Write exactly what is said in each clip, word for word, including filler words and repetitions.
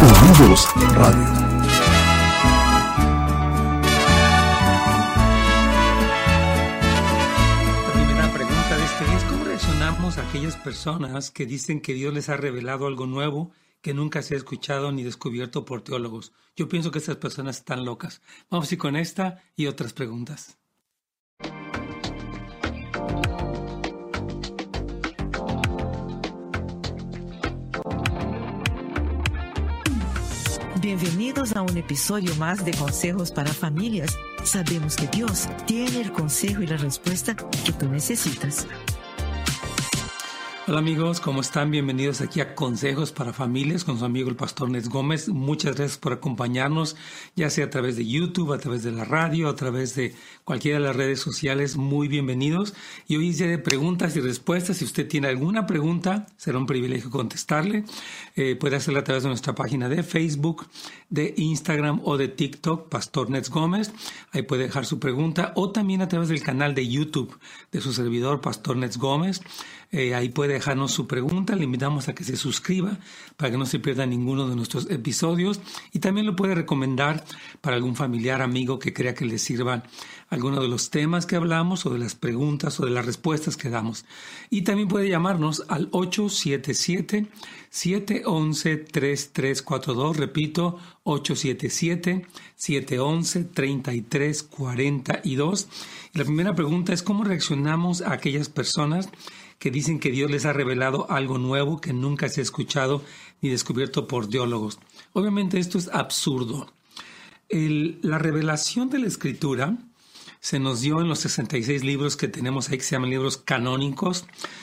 Unidos Radio. A aquellas personas que dicen que Dios les ha revelado algo nuevo que nunca se ha escuchado ni descubierto por teólogos. Yo pienso que estas personas están locas. Vamos a ir con esta y otras preguntas. Bienvenidos a un episodio más de Consejos para Familias. Sabemos que Dios tiene el consejo y la respuesta que tú necesitas. Hola amigos, ¿cómo están? Bienvenidos aquí a Consejos para Familias con su amigo el Pastor Nets Gómez. Muchas gracias por acompañarnos, ya sea a través de YouTube, a través de la radio, a través de cualquiera de las redes sociales. Muy bienvenidos. Y hoy es día de preguntas y respuestas. Si usted tiene alguna pregunta, será un privilegio contestarle. Eh, puede hacerlo a través de nuestra página de Facebook, de Instagram o de TikTok, Pastor Nets Gómez. Ahí puede dejar su pregunta, o también a través del canal de YouTube de su servidor, Pastor Nets Gómez. Eh, ahí puede dejarnos su pregunta. Le invitamos a que se suscriba para que no se pierda ninguno de nuestros episodios, y también lo puede recomendar para algún familiar, amigo que crea que le sirvan alguno de los temas que hablamos o de las preguntas o de las respuestas que damos. Y también puede llamarnos al ocho siete siete, siete uno uno, tres tres cuatro dos. Repito, ocho siete siete, siete uno uno, tres tres cuatro dos. Y la primera pregunta es: ¿cómo reaccionamos a aquellas personas que dicen que Dios les ha revelado algo nuevo que nunca se ha escuchado ni descubierto por teólogos? Obviamente esto es absurdo. El, la revelación de la Escritura se nos dio en los sesenta y seis libros que tenemos ahí, que se llaman libros canónicos,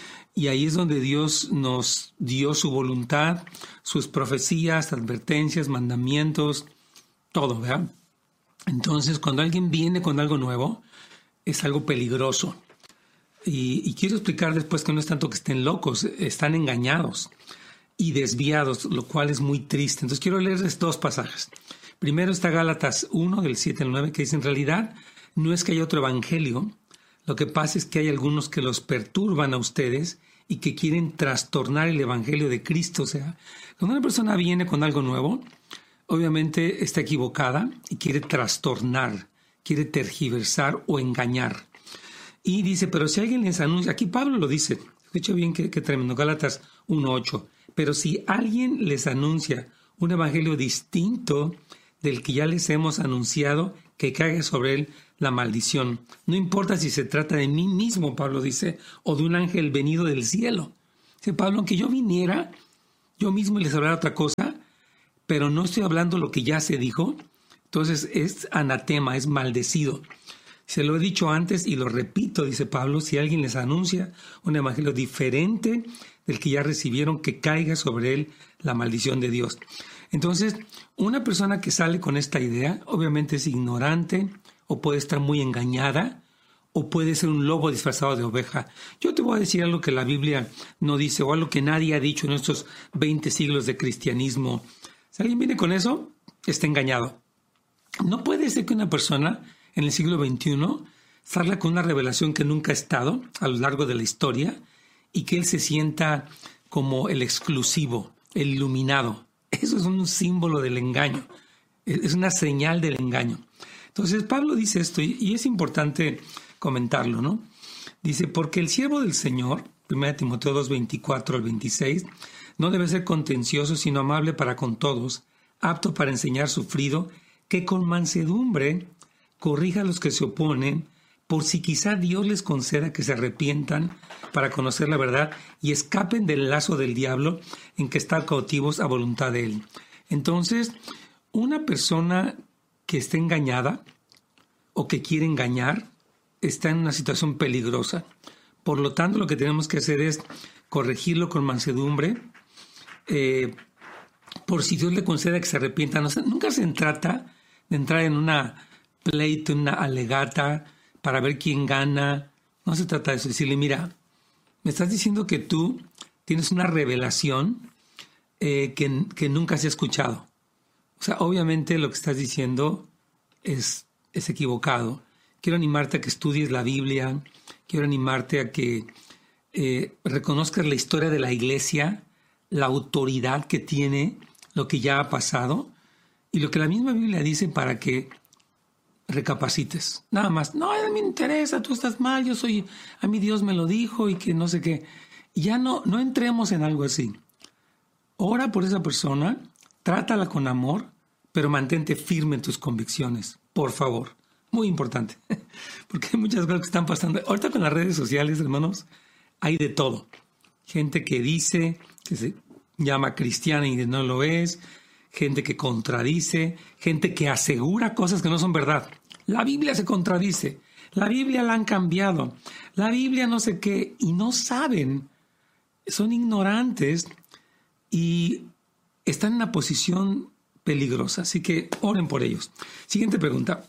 y ahí es donde Dios nos dio su voluntad, sus profecías, advertencias, mandamientos, todo, ¿verdad? Entonces, cuando alguien viene con algo nuevo, es algo peligroso. Y, y quiero explicar después que no es tanto que estén locos, están engañados y desviados, lo cual es muy triste. Entonces quiero leerles dos pasajes. Primero está Gálatas uno, del siete al nueve, que dice: en realidad no es que haya otro evangelio, lo que pasa es que hay algunos que los perturban a ustedes y que quieren trastornar el evangelio de Cristo. O sea, cuando una persona viene con algo nuevo, obviamente está equivocada y quiere trastornar, quiere tergiversar o engañar. Y dice, pero si alguien les anuncia, aquí Pablo lo dice, escucha bien qué, qué tremendo, Gálatas uno ocho, pero si alguien les anuncia un evangelio distinto del que ya les hemos anunciado, que caiga sobre él la maldición. No importa si se trata de mí mismo, Pablo dice, o de un ángel venido del cielo. Dice Pablo, aunque yo viniera, yo mismo les hablara otra cosa, pero no estoy hablando lo que ya se dijo, entonces es anatema, es maldecido. Se lo he dicho antes y lo repito, dice Pablo, si alguien les anuncia un evangelio diferente del que ya recibieron, que caiga sobre él la maldición de Dios. Entonces, una persona que sale con esta idea, obviamente es ignorante, o puede estar muy engañada, o puede ser un lobo disfrazado de oveja. Yo te voy a decir algo que la Biblia no dice, o algo que nadie ha dicho en estos veinte siglos de cristianismo. Si alguien viene con eso, está engañado. No puede ser que una persona en el siglo veintiuno salga con una revelación que nunca ha estado a lo largo de la historia y que él se sienta como el exclusivo, el iluminado. Eso es un símbolo del engaño, es una señal del engaño. Entonces Pablo dice esto y, y es importante comentarlo, ¿no? Dice, porque el siervo del Señor, primera Timoteo dos, veinticuatro al veintiséis, no debe ser contencioso, sino amable para con todos, apto para enseñar, sufrido, que con mansedumbre corrija a los que se oponen, por si quizá Dios les conceda que se arrepientan para conocer la verdad y escapen del lazo del diablo en que están cautivos a voluntad de él. Entonces, una persona que está engañada o que quiere engañar está en una situación peligrosa. Por lo tanto, lo que tenemos que hacer es corregirlo con mansedumbre, eh, por si Dios le conceda que se arrepientan. O sea, nunca se trata de entrar en una pleito, una alegata para ver quién gana. No se trata de eso. Decirle, mira, me estás diciendo que tú tienes una revelación eh, que, que nunca se ha escuchado. O sea, obviamente lo que estás diciendo es, es equivocado. Quiero animarte a que estudies la Biblia. Quiero animarte a que eh, reconozcas la historia de la iglesia, la autoridad que tiene lo que ya ha pasado y lo que la misma Biblia dice para que recapacites. Nada más, no, a mí me interesa, tú estás mal, yo soy, a mí Dios me lo dijo y que no sé qué. Ya no, no entremos en algo así. Ora por esa persona, trátala con amor, pero mantente firme en tus convicciones, por favor. Muy importante, porque hay muchas cosas que están pasando. Ahorita con las redes sociales, hermanos, hay de todo. Gente que dice que se llama cristiana y no lo es, gente que contradice, gente que asegura cosas que no son verdad. La Biblia se contradice, la Biblia la han cambiado, la Biblia no sé qué, y no saben, son ignorantes y están en una posición peligrosa. Así que oren por ellos. Siguiente pregunta.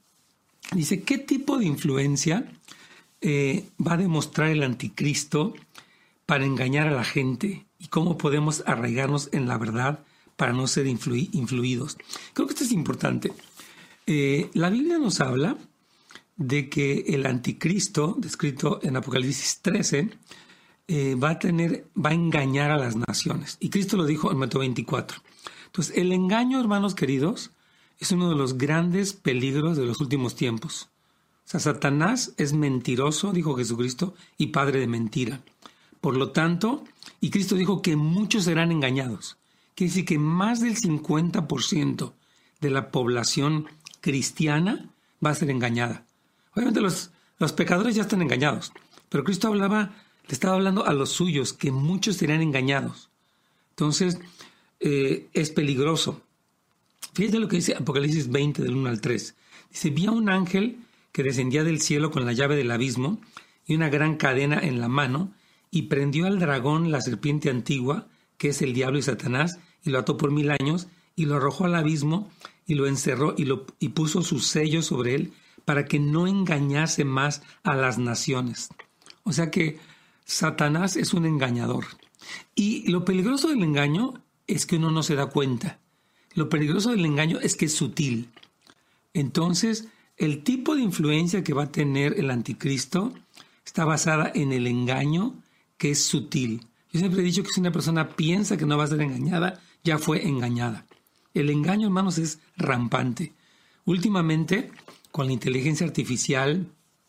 Dice, ¿qué tipo de influencia eh, va a demostrar el anticristo para engañar a la gente? ¿Y cómo podemos arraigarnos en la verdad para no ser influ- influidos? Creo que esto es importante. Eh, la Biblia nos habla de que el anticristo, descrito en Apocalipsis trece, eh, va a tener, va a engañar a las naciones. Y Cristo lo dijo en Mateo veinticuatro. Entonces, el engaño, hermanos queridos, es uno de los grandes peligros de los últimos tiempos. O sea, Satanás es mentiroso, dijo Jesucristo, y padre de mentira. Por lo tanto, y Cristo dijo que muchos serán engañados. Quiere decir que más del cincuenta por ciento de la población cristiana va a ser engañada. Obviamente los, los pecadores ya están engañados, pero Cristo hablaba, le estaba hablando a los suyos, que muchos serán engañados. Entonces, eh, es peligroso. Fíjate lo que dice Apocalipsis veinte, del uno al tres. Dice, vi a un ángel que descendía del cielo con la llave del abismo y una gran cadena en la mano, y prendió al dragón, la serpiente antigua, que es el diablo y Satanás, y lo ató por mil años, y lo arrojó al abismo, y lo encerró, y, lo, y puso sus sellos sobre él, para que no engañase más a las naciones. O sea que Satanás es un engañador. Y lo peligroso del engaño es que uno no se da cuenta. Lo peligroso del engaño es que es sutil. Entonces, el tipo de influencia que va a tener el anticristo está basada en el engaño, que es sutil. Yo siempre he dicho que si una persona piensa que no va a ser engañada, ya fue engañada. El engaño, hermanos, es rampante. Últimamente, con la inteligencia artificial,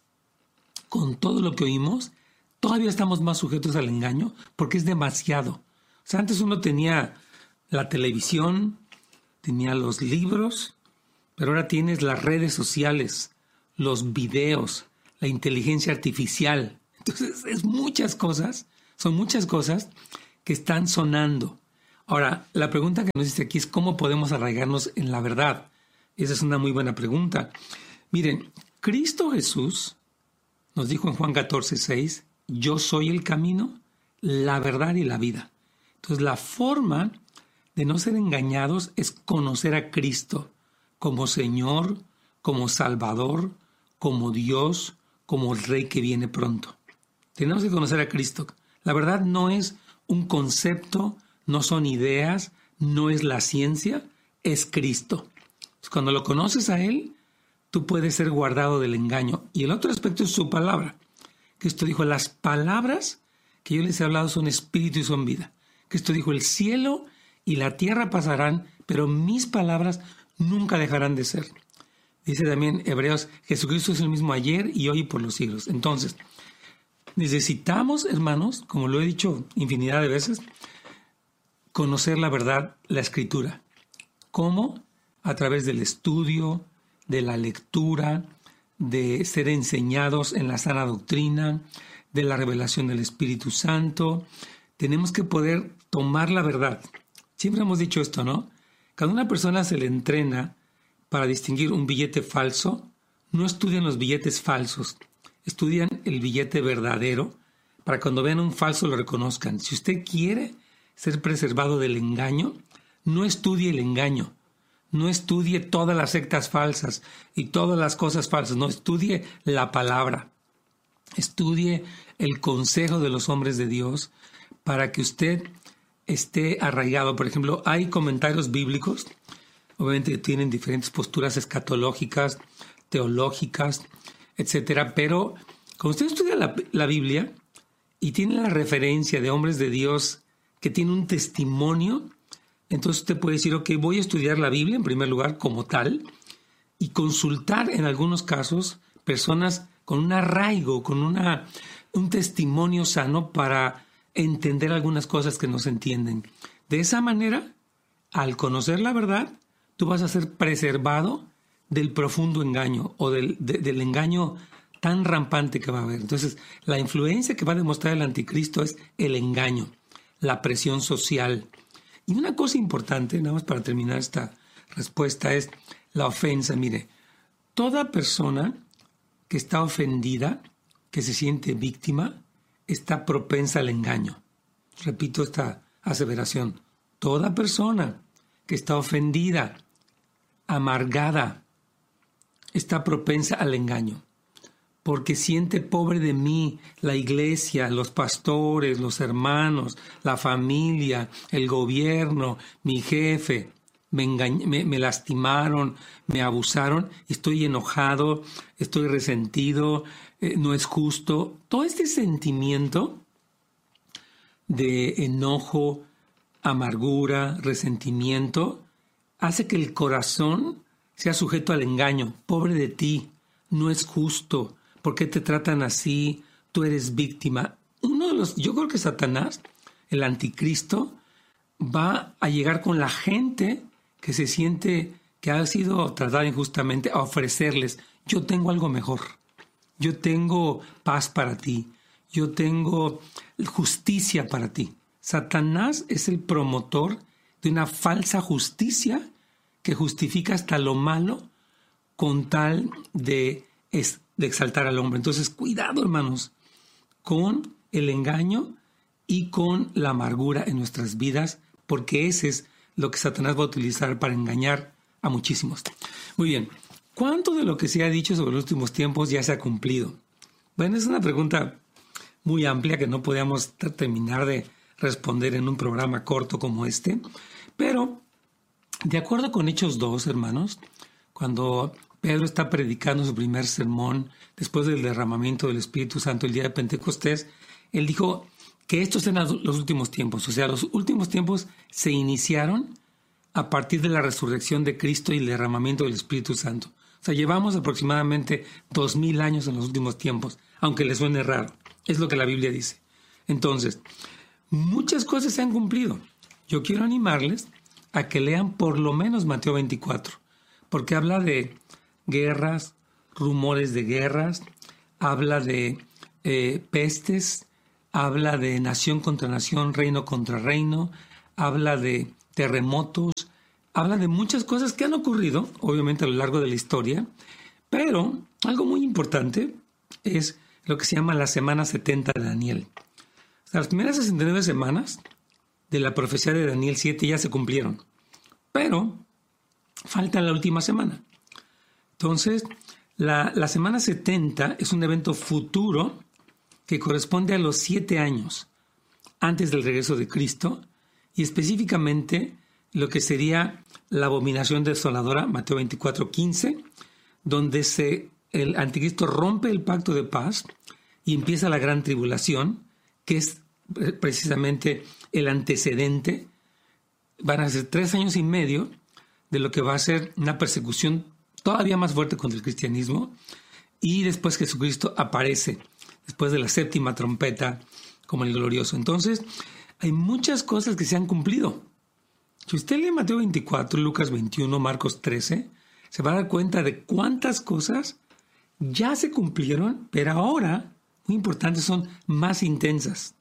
con todo lo que oímos, todavía estamos más sujetos al engaño porque es demasiado. O sea, antes uno tenía la televisión, tenía los libros, pero ahora tienes las redes sociales, los videos, la inteligencia artificial. Entonces, es muchas cosas, son muchas cosas que están sonando. Ahora, la pregunta que nos dice aquí es ¿cómo podemos arraigarnos en la verdad? Esa es una muy buena pregunta. Miren, Cristo Jesús nos dijo en Juan catorce, seis, yo soy el camino, la verdad y la vida. Entonces, la forma de no ser engañados es conocer a Cristo como Señor, como Salvador, como Dios, como el Rey que viene pronto. Tenemos que conocer a Cristo. La verdad no es un concepto, no son ideas, no es la ciencia, es Cristo. Cuando lo conoces a Él, tú puedes ser guardado del engaño. Y el otro aspecto es su palabra. Cristo dijo, las palabras que yo les he hablado son espíritu y son vida. Cristo dijo, el cielo y la tierra pasarán, pero mis palabras nunca dejarán de ser. Dice también Hebreos, Jesucristo es el mismo ayer y hoy y por los siglos. Entonces, necesitamos, hermanos, como lo he dicho infinidad de veces, conocer la verdad, la Escritura. ¿Cómo? A través del estudio, de la lectura, de ser enseñados en la sana doctrina, de la revelación del Espíritu Santo. Tenemos que poder tomar la verdad. Siempre hemos dicho esto, ¿no? Cuando una persona se le entrena para distinguir un billete falso, no estudian los billetes falsos, estudian el billete verdadero para cuando vean un falso lo reconozcan. Si usted quiere ser preservado del engaño, no estudie el engaño, no estudie todas las sectas falsas y todas las cosas falsas, no, estudie la palabra, estudie el consejo de los hombres de Dios para que usted esté arraigado. Por ejemplo, hay comentarios bíblicos, obviamente que tienen diferentes posturas escatológicas, teológicas, etcétera, pero cuando usted estudia la, la Biblia y tiene la referencia de hombres de Dios que tienen un testimonio, Entonces usted puede decir, ok, voy a estudiar la Biblia en primer lugar como tal y consultar en algunos casos personas con un arraigo, con una, un testimonio sano para entender algunas cosas que no se entienden. De esa manera, al conocer la verdad, tú vas a ser preservado del profundo engaño o del, de, del engaño tan rampante que va a haber. Entonces, la influencia que va a demostrar el anticristo es el engaño, la presión social. Y una cosa importante, nada más para terminar esta respuesta, es la ofensa. Mire, toda persona que está ofendida, que se siente víctima, está propensa al engaño. Repito esta aseveración. Toda persona que está ofendida, amargada, está propensa al engaño. Porque siente pobre de mí la iglesia, los pastores, los hermanos, la familia, el gobierno, mi jefe. Me, engañ- me, me lastimaron, me abusaron, estoy enojado, estoy resentido, eh, no es justo. Todo este sentimiento de enojo, amargura, resentimiento, hace que el corazón sea sujeto al engaño. Pobre de ti, no es justo. ¿Por qué te tratan así? Tú eres víctima. Uno de los, yo creo que Satanás, el anticristo, va a llegar con la gente que se siente que ha sido tratada injustamente, a ofrecerles, yo tengo algo mejor, yo tengo paz para ti, yo tengo justicia para ti. Satanás es el promotor de una falsa justicia que justifica hasta lo malo con tal de, de exaltar al hombre. Entonces, cuidado, hermanos, con el engaño y con la amargura en nuestras vidas, porque ese es lo que Satanás va a utilizar para engañar a muchísimos. Muy bien, ¿cuánto de lo que se ha dicho sobre los últimos tiempos ya se ha cumplido? Bueno, es una pregunta muy amplia que no podíamos terminar de responder en un programa corto como este, pero de acuerdo con Hechos dos, hermanos, cuando Pedro está predicando su primer sermón después del derramamiento del Espíritu Santo el día de Pentecostés, él dijo que estos eran los últimos tiempos. O sea, los últimos tiempos se iniciaron a partir de la resurrección de Cristo y el derramamiento del Espíritu Santo. O sea, llevamos aproximadamente dos mil años en los últimos tiempos, aunque les suene raro. Es lo que la Biblia dice. Entonces, muchas cosas se han cumplido. Yo quiero animarles a que lean por lo menos Mateo veinticuatro, porque habla de guerras, rumores de guerras, habla de eh, pestes, habla de nación contra nación, reino contra reino, habla de terremotos, habla de muchas cosas que han ocurrido, obviamente a lo largo de la historia, pero algo muy importante es lo que se llama la semana setenta de Daniel. O sea, las primeras sesenta y nueve semanas de la profecía de Daniel siete ya se cumplieron, pero falta la última semana. Entonces, la, la semana setenta es un evento futuro que corresponde a los siete años antes del regreso de Cristo y específicamente lo que sería la abominación desoladora, Mateo veinticuatro quince, donde se, el anticristo rompe el pacto de paz y empieza la gran tribulación, que es precisamente el antecedente. Van a ser tres años y medio de lo que va a ser una persecución todavía más fuerte contra el cristianismo, y después Jesucristo aparece después de la séptima trompeta como el glorioso. Entonces, hay muchas cosas que se han cumplido. Si usted lee Mateo veinticuatro, Lucas veintiuno, Marcos trece, se va a dar cuenta de cuántas cosas ya se cumplieron, pero ahora, muy importantes, son más intensas.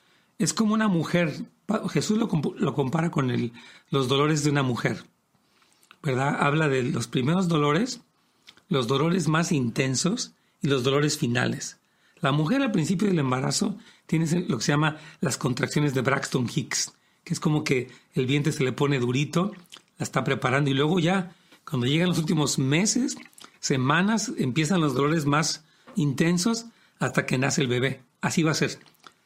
Es como una mujer. Jesús lo, lo compara con el, los dolores de una mujer, ¿verdad? Habla de los primeros dolores, los dolores más intensos y los dolores finales. La mujer al principio del embarazo tiene lo que se llama las contracciones de Braxton Hicks, que es como que el vientre se le pone durito, la está preparando, y luego ya, cuando llegan los últimos meses, semanas, empiezan los dolores más intensos hasta que nace el bebé. Así va a ser.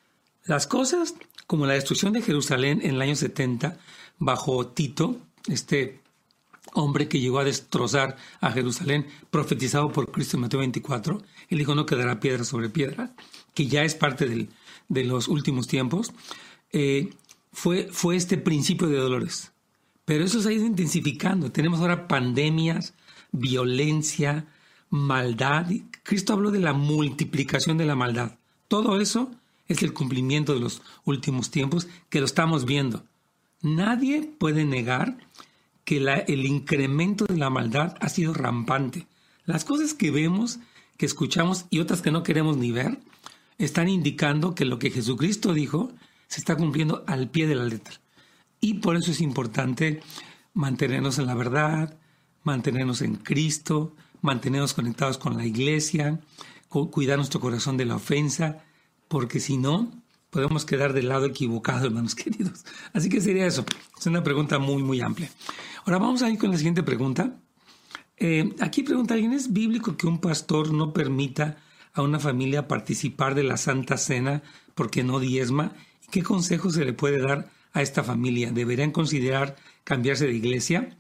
Las cosas como la destrucción de Jerusalén en el año setenta, bajo Tito, este hombre que llegó a destrozar a Jerusalén, profetizado por Cristo en Mateo veinticuatro, él dijo no quedará piedra sobre piedra, que ya es parte del, de los últimos tiempos, eh, fue, fue este principio de dolores. Pero eso se ha ido intensificando. Tenemos ahora pandemias, violencia, maldad. Cristo habló de la multiplicación de la maldad. Todo eso es el cumplimiento de los últimos tiempos que lo estamos viendo. Nadie puede negar que la, el incremento de la maldad ha sido rampante. Las cosas que vemos, que escuchamos y otras que no queremos ni ver, están indicando que lo que Jesucristo dijo se está cumpliendo al pie de la letra. Y por eso es importante mantenernos en la verdad, mantenernos en Cristo, mantenernos conectados con la iglesia, cuidar nuestro corazón de la ofensa, porque si no, podemos quedar del lado equivocado, hermanos queridos. Así que sería eso. Es una pregunta muy, muy amplia. Ahora vamos a ir con la siguiente pregunta. Eh, aquí pregunta alguien, ¿es bíblico que un pastor no permita a una familia participar de la Santa Cena porque no diezma? ¿Y qué consejo se le puede dar a esta familia? ¿Deberían considerar cambiarse de iglesia?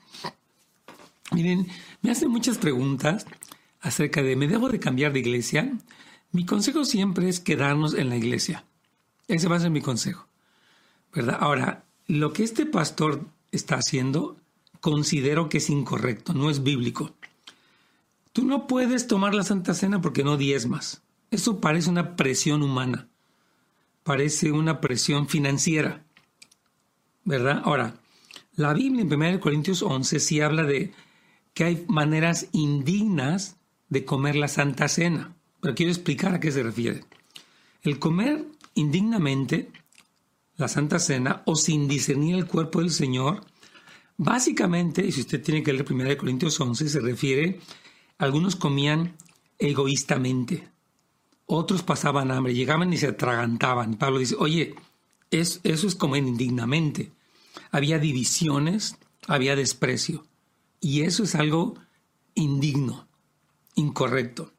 Miren, me hacen muchas preguntas acerca de ¿me debo de cambiar de iglesia? Mi consejo siempre es quedarnos en la iglesia. Ese va a ser mi consejo, ¿verdad? Ahora, lo que este pastor está haciendo, considero que es incorrecto, no es bíblico. Tú no puedes tomar la Santa Cena porque no diezmas. Eso parece una presión humana, parece una presión financiera, ¿verdad? Ahora, la Biblia en primera Corintios once sí habla de que hay maneras indignas de comer la Santa Cena. Pero quiero explicar a qué se refiere. El comer indignamente la Santa Cena o sin discernir el cuerpo del Señor, básicamente, y si usted tiene que leer primera Corintios once, se refiere, algunos comían egoístamente, otros pasaban hambre, llegaban y se atragantaban. Pablo dice, oye, es, eso es comer indignamente. Había divisiones, había desprecio. Y eso es algo indigno, incorrecto.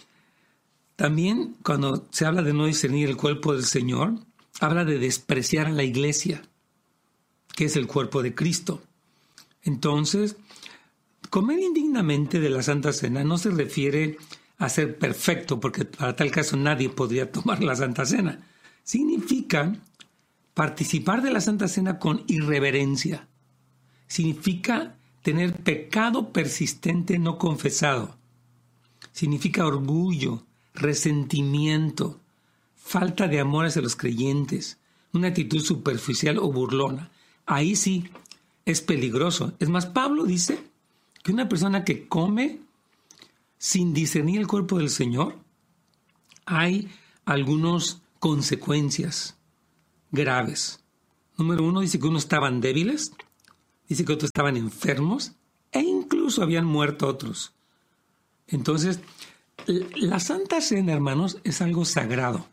También cuando se habla de no discernir el cuerpo del Señor, habla de despreciar a la iglesia, que es el cuerpo de Cristo. Entonces, comer indignamente de la Santa Cena no se refiere a ser perfecto, porque para tal caso nadie podría tomar la Santa Cena. Significa participar de la Santa Cena con irreverencia. Significa tener pecado persistente no confesado. Significa orgullo, resentimiento, falta de amor hacia los creyentes, una actitud superficial o burlona. Ahí sí es peligroso. Es más, Pablo dice que una persona que come sin discernir el cuerpo del Señor, hay algunas consecuencias graves. Número uno, dice que unos estaban débiles, dice que otros estaban enfermos e incluso habían muerto otros. Entonces, la Santa Cena, hermanos, es algo sagrado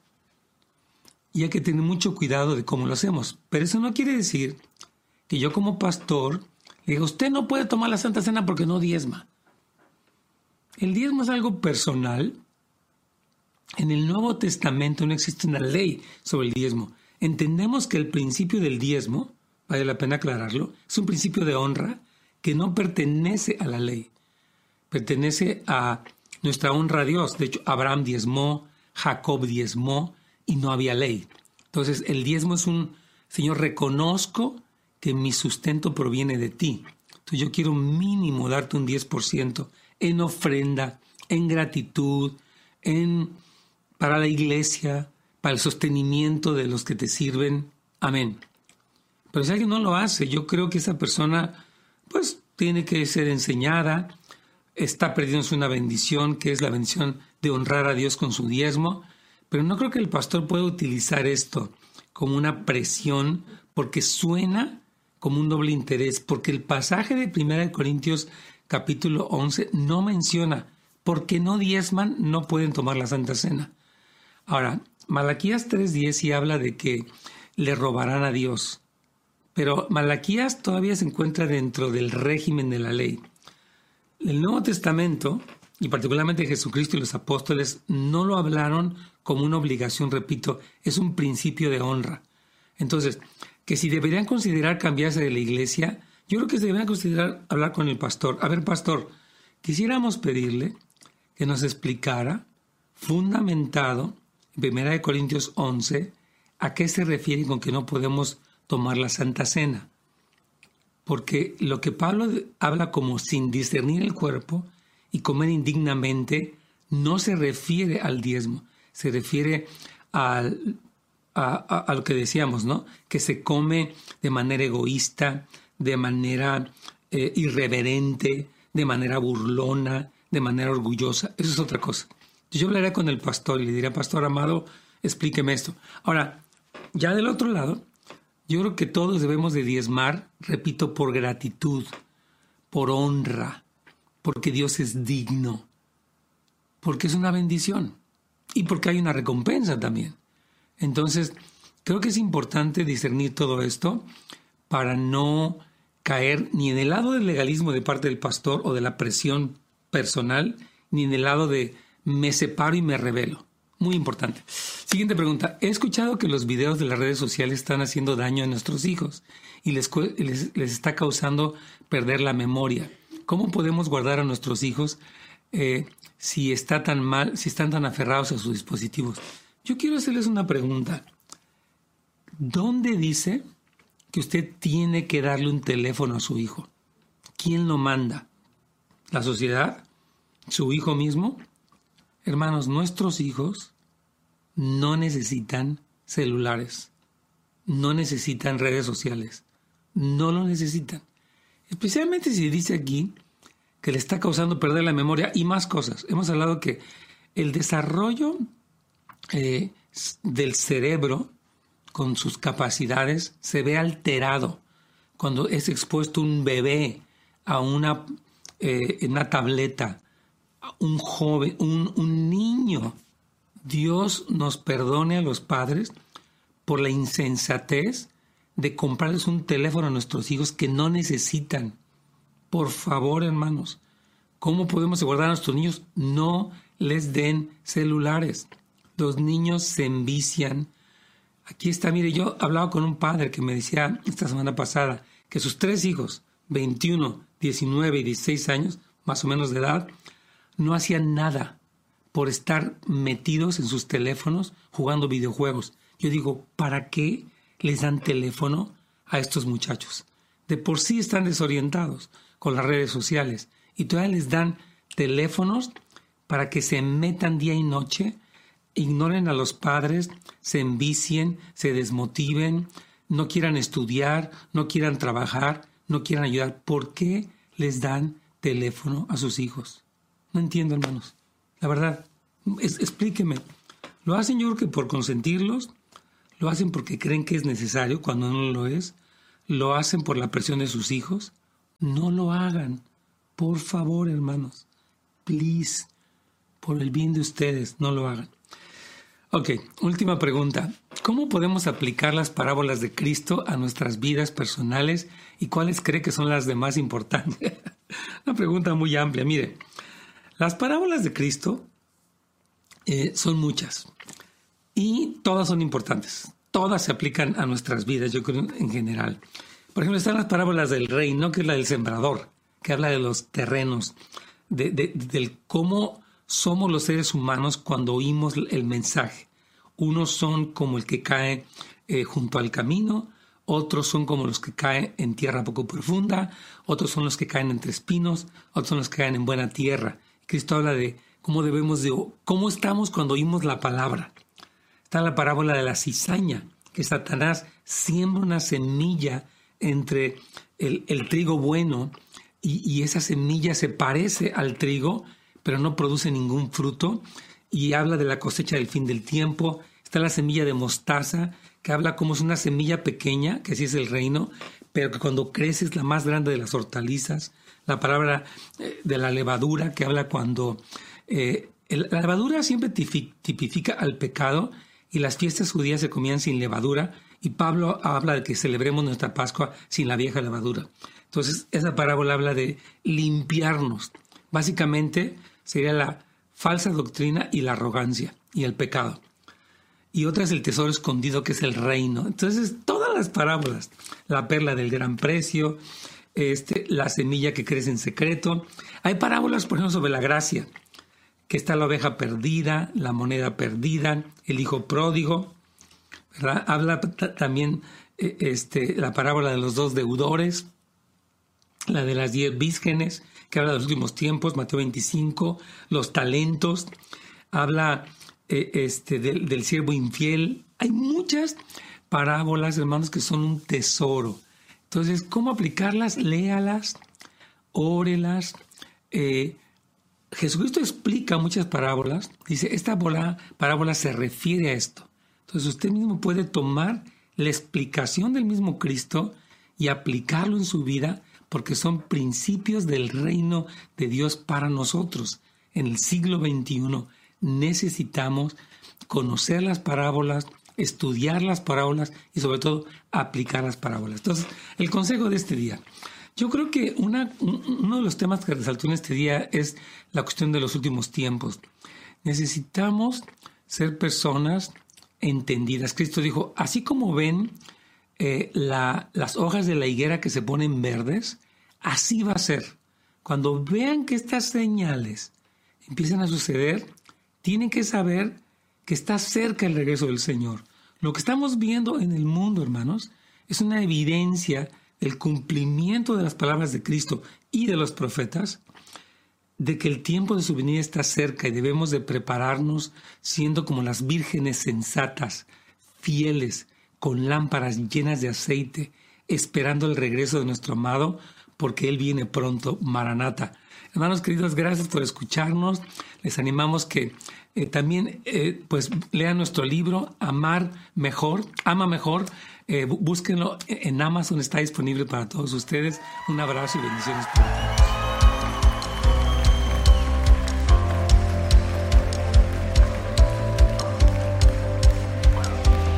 y hay que tener mucho cuidado de cómo lo hacemos. Pero eso no quiere decir que yo como pastor le diga, usted no puede tomar la Santa Cena porque no diezma. El diezmo es algo personal. En el Nuevo Testamento no existe una ley sobre el diezmo. Entendemos que el principio del diezmo, vale la pena aclararlo, es un principio de honra que no pertenece a la ley. Pertenece a nuestra honra a Dios. De hecho, Abraham diezmó, Jacob diezmó y no había ley. Entonces, el diezmo es un, Señor, reconozco que mi sustento proviene de ti. Entonces, yo quiero mínimo darte un diez por ciento en ofrenda, en gratitud, en, para la iglesia, para el sostenimiento de los que te sirven. Amén. Pero si alguien no lo hace, yo creo que esa persona, pues, tiene que ser enseñada, está perdiéndose una bendición, que es la bendición de honrar a Dios con su diezmo, pero no creo que el pastor pueda utilizar esto como una presión, porque suena como un doble interés, porque el pasaje de primera Corintios capítulo once no menciona, porque no diezman, no pueden tomar la Santa Cena. Ahora, Malaquías tres diez sí habla de que le robarán a Dios, pero Malaquías todavía se encuentra dentro del régimen de la ley. El Nuevo Testamento, y particularmente Jesucristo y los apóstoles, no lo hablaron como una obligación, repito, es un principio de honra. Entonces, que si deberían considerar cambiarse de la iglesia, yo creo que se deberían considerar hablar con el pastor. A ver, pastor, quisiéramos pedirle que nos explicara, fundamentado, en primera Corintios once, a qué se refiere con que no podemos tomar la Santa Cena. porque lo que Pablo habla como sin discernir el cuerpo y comer indignamente no se refiere al diezmo, se refiere al, a, a, a lo que decíamos, ¿no? Que se come de manera egoísta, de manera eh, irreverente, de manera burlona, de manera orgullosa. Eso es otra cosa. Yo hablaré con el pastor y le diré, pastor amado, explíqueme esto. Ahora, ya del otro lado, yo creo que todos debemos de diezmar, repito, por gratitud, por honra, porque Dios es digno, porque es una bendición y porque hay una recompensa también. Entonces, creo que es importante discernir todo esto para no caer ni en el lado del legalismo de parte del pastor o de la presión personal, ni en el lado de me separo y me rebelo. Muy importante. Siguiente pregunta. He escuchado que los videos de las redes sociales están haciendo daño a nuestros hijos y les, les, les está causando perder la memoria. ¿Cómo podemos guardar a nuestros hijos eh, si está tan mal, si están tan aferrados a sus dispositivos? Yo quiero hacerles una pregunta. ¿Dónde dice que usted tiene que darle un teléfono a su hijo? ¿Quién lo manda? ¿La sociedad? ¿Su hijo mismo? Hermanos, nuestros hijos no necesitan celulares, no necesitan redes sociales, no lo necesitan. Especialmente si dice aquí que le está causando perder la memoria y más cosas. Hemos hablado que el desarrollo eh, del cerebro con sus capacidades se ve alterado cuando es expuesto un bebé a una, eh, una tableta, un joven, un, un niño. Dios nos perdone a los padres por la insensatez de comprarles un teléfono a nuestros hijos que no necesitan. Por favor, hermanos, ¿cómo podemos guardar a nuestros niños? No les den celulares. Los niños se envician. Aquí está, mire, yo hablaba con un padre que me decía esta semana pasada que sus tres hijos, veintiuno, diecinueve y dieciséis años, más o menos de edad, no hacían nada por estar metidos en sus teléfonos jugando videojuegos. Yo digo, ¿para qué les dan teléfono a estos muchachos? De por sí están desorientados con las redes sociales y todavía les dan teléfonos para que se metan día y noche, ignoren a los padres, se envicien, se desmotiven, no quieran estudiar, no quieran trabajar, no quieran ayudar. ¿Por qué les dan teléfono a sus hijos? No entiendo, hermanos. La verdad, es, explíqueme. ¿Lo hacen yo creo que por consentirlos? ¿Lo hacen porque creen que es necesario cuando no lo es? ¿Lo hacen por la presión de sus hijos? No lo hagan. Por favor, hermanos. Please. Por el bien de ustedes, no lo hagan. Ok, última pregunta. ¿Cómo podemos aplicar las parábolas de Cristo a nuestras vidas personales y cuáles cree que son las de más importantes? Una pregunta muy amplia. Mire, las parábolas de Cristo eh, son muchas y todas son importantes. Todas se aplican a nuestras vidas, yo creo, en general. Por ejemplo, están las parábolas del reino, que es la del sembrador, que habla de los terrenos, de, de, del cómo somos los seres humanos cuando oímos el mensaje. Unos son como el que cae eh, junto al camino, otros son como los que caen en tierra poco profunda, otros son los que caen entre espinos, otros son los que caen en buena tierra. Cristo habla de cómo debemos de, cómo estamos cuando oímos la palabra. Está la parábola de la cizaña, que Satanás siembra una semilla entre el, el trigo bueno y, y esa semilla se parece al trigo, pero no produce ningún fruto, y habla de la cosecha del fin del tiempo. Está la semilla de mostaza, que habla como es una semilla pequeña, que así es el reino, pero que cuando crece es la más grande de las hortalizas. La palabra de la levadura, que habla cuando... Eh, el, la levadura siempre tipifica al pecado, y las fiestas judías se comían sin levadura, y Pablo habla de que celebremos nuestra Pascua sin la vieja levadura. Entonces, esa parábola habla de limpiarnos. Básicamente, sería la falsa doctrina y la arrogancia y el pecado. Y otra es el tesoro escondido, que es el reino. Entonces, todas las parábolas, la perla del gran precio, este, la semilla que crece en secreto. Hay parábolas, por ejemplo, sobre la gracia, que está la oveja perdida, la moneda perdida, el hijo pródigo, ¿verdad? Habla t- también eh, este, la parábola de los dos deudores. la de las diez vírgenes, que habla de los últimos tiempos, Mateo veinticinco, los talentos, habla eh, este, del, del siervo infiel. Hay muchas parábolas, hermanos, que son un tesoro. Entonces, ¿cómo aplicarlas? Léalas, órelas. Eh, Jesucristo explica muchas parábolas. Dice, esta bola, parábola se refiere a esto. Entonces, usted mismo puede tomar la explicación del mismo Cristo y aplicarlo en su vida, porque son principios del reino de Dios para nosotros. En el siglo veintiuno necesitamos conocer las parábolas, estudiar las parábolas y sobre todo aplicar las parábolas. Entonces, el consejo de este día. Yo creo que una, uno de los temas que resaltó en este día es la cuestión de los últimos tiempos. Necesitamos ser personas entendidas. Cristo dijo, así como ven eh, la, las hojas de la higuera que se ponen verdes, así va a ser. Cuando vean que estas señales empiezan a suceder, tienen que saber que está cerca el regreso del Señor. Lo que estamos viendo en el mundo, hermanos, es una evidencia del cumplimiento de las palabras de Cristo y de los profetas, de que el tiempo de su venida está cerca y debemos de prepararnos siendo como las vírgenes sensatas, fieles, con lámparas llenas de aceite, esperando el regreso de nuestro amado, porque Él viene pronto, Maranata. Hermanos queridos, gracias por escucharnos. Les animamos que eh, también eh, pues lean nuestro libro, Amar Mejor, Ama Mejor. Eh, búsquenlo en Amazon, está disponible para todos ustedes. Un abrazo y bendiciones para todos.